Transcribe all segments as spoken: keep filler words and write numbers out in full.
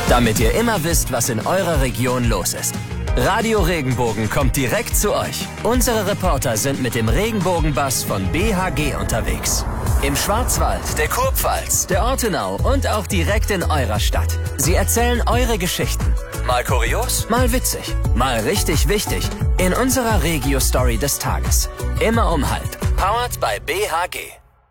damit ihr immer wisst, was in eurer Region los ist. Radio Regenbogen kommt direkt zu euch. Unsere Reporter sind mit dem Regenbogenbus von B H G unterwegs. Im Schwarzwald, der Kurpfalz, der Ortenau und auch direkt in eurer Stadt. Sie erzählen eure Geschichten. Mal kurios, mal witzig, mal richtig wichtig. In unserer Regio-Story des Tages. Immer um halb. Powered by B H G.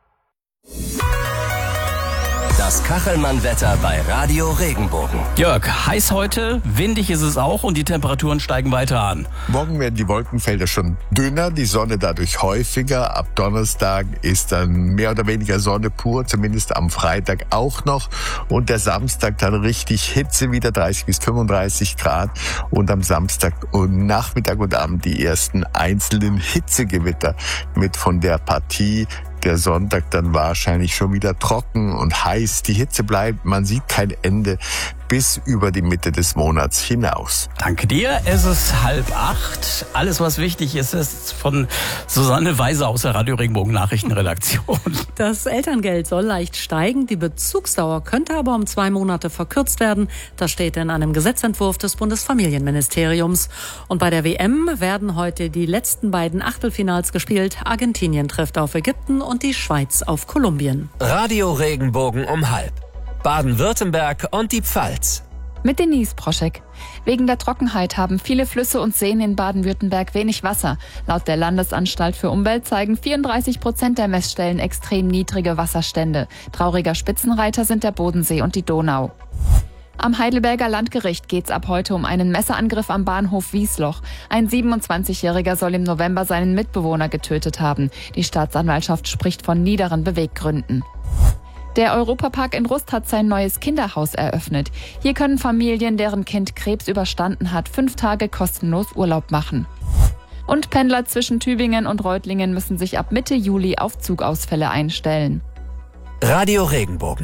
Das Kachelmann-Wetter bei Radio Regenbogen. Jörg, heiß heute, windig ist es auch und die Temperaturen steigen weiter an. Morgen werden die Wolkenfelder schon dünner, die Sonne dadurch häufiger. Ab Donnerstag ist dann mehr oder weniger Sonne pur, zumindest am Freitag auch noch. Und der Samstag dann richtig Hitze, wieder dreißig bis fünfunddreißig Grad. Und am Samstag und Nachmittag und Abend die ersten einzelnen Hitzegewitter mit von der Partie. Der Sonntag dann wahrscheinlich schon wieder trocken und heiß. Die Hitze bleibt, man sieht kein Ende bis über die Mitte des Monats hinaus. Danke dir. Es ist halb acht. Alles, was wichtig ist, ist von Susanne Weise aus der Radio Regenbogen Nachrichtenredaktion. Das Elterngeld soll leicht steigen. Die Bezugsdauer könnte aber um zwei Monate verkürzt werden. Das steht in einem Gesetzentwurf des Bundesfamilienministeriums. Und bei der W M werden heute die letzten beiden Achtelfinals gespielt. Argentinien trifft auf Ägypten und die Schweiz auf Kolumbien. Radio Regenbogen um halb. Baden-Württemberg und die Pfalz. Mit Denise Proschek. Wegen der Trockenheit haben viele Flüsse und Seen in Baden-Württemberg wenig Wasser. Laut der Landesanstalt für Umwelt zeigen vierunddreißig Prozent der Messstellen extrem niedrige Wasserstände. Trauriger Spitzenreiter sind der Bodensee und die Donau. Am Heidelberger Landgericht geht's ab heute um einen Messerangriff am Bahnhof Wiesloch. Ein siebenundzwanzigjähriger soll im November seinen Mitbewohner getötet haben. Die Staatsanwaltschaft spricht von niederen Beweggründen. Der Europapark in Rust hat sein neues Kinderhaus eröffnet. Hier können Familien, deren Kind Krebs überstanden hat, fünf Tage kostenlos Urlaub machen. Und Pendler zwischen Tübingen und Reutlingen müssen sich ab Mitte Juli auf Zugausfälle einstellen. Radio Regenbogen.